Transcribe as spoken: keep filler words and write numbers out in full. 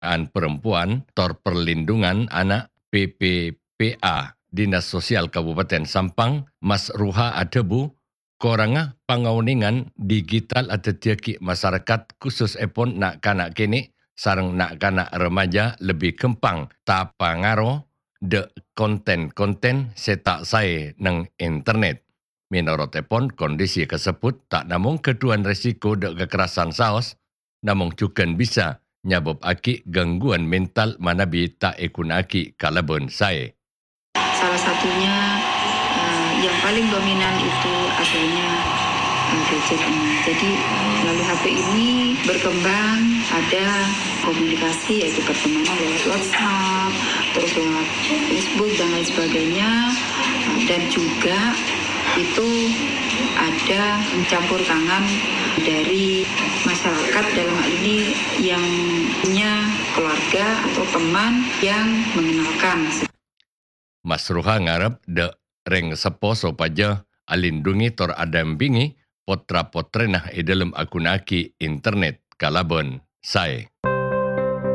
Perempuan Tor Perlindungan Anak P P P A Dinas Sosial Kabupaten Sampang Mas Ruha Adebu koranga pangauningan digital atau tiaki masyarakat khusus epon nak kanak kini sarang nak kanak remaja lebih kempang ta pangaro de konten-konten setak saya nang internet. Menurut epon kondisi tersebut tak namun keduan resiko de kekerasan saos namun juga bisa nyabab aki gangguan mental manabi tak ikun aki kalabon saya. Salah satunya uh, yang paling dominan itu adanya uh, gadget ini. Jadi melalui H P ini berkembang ada komunikasi yaitu pertemanan lewat WhatsApp, terus lewat Facebook dan lain sebagainya, uh, dan juga itu ada campur tangan dari masyarakat dalam hal ini yang punya keluarga atau teman yang mengenalkan. Mas Ruha ngarep de reng sepo sopaja alindungi tor adampingi potra-potre nah e dalam akun aki internet kalabon sai.